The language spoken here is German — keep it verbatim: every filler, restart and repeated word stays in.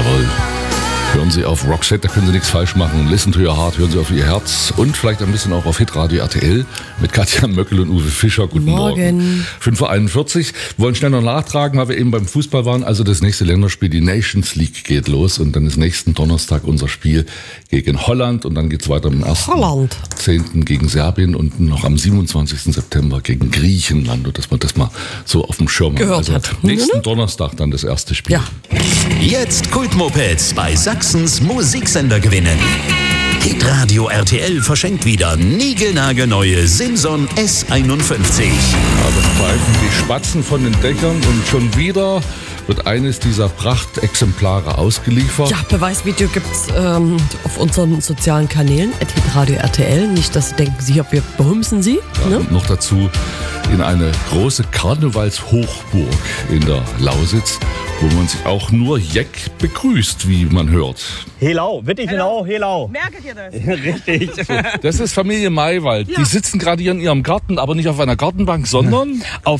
Jawohl. Hören Sie auf Rockset, da können Sie nichts falsch machen. Listen to your heart, hören Sie auf Ihr Herz und vielleicht ein bisschen auch auf Hitradio R T L mit Katja Möckel und Uwe Fischer. Guten Morgen. Morgen. fünf Uhr einundvierzig. Wir wollen schnell noch nachtragen, weil wir eben beim Fußball waren. Also das nächste Länderspiel, die Nations League, geht los und dann ist nächsten Donnerstag unser Spiel gegen Holland und dann geht's weiter am ersten zehnten gegen Serbien und noch am siebenundzwanzigsten September gegen Griechenland. Und dass man das mal so auf dem Schirm gehört also hat. Nächsten mhm. Donnerstag dann das erste Spiel. Ja. Jetzt Kultmopeds bei Sachsens Musiksender gewinnen. Hitradio R T L verschenkt wieder niegelnagelneue Simson S einundfünfzig. Ja, das pfeifen die Spatzen von den Dächern und schon wieder wird eines dieser Prachtexemplare ausgeliefert. Ja, Beweisvideo gibt's ähm, auf unseren sozialen Kanälen, at hitradio R T L. Nicht, dass Sie denken, Sie, wir behumsen Sie. Ja, ne? Noch dazu in eine große Karnevalshochburg in der Lausitz, wo man sich auch nur jeck begrüßt, wie man hört. Helau, wirklich genau, Helau. Merket ihr das? Richtig. Das ist Familie Maywald. Ja. Die sitzen gerade hier in ihrem Garten, aber nicht auf einer Gartenbank, sondern auf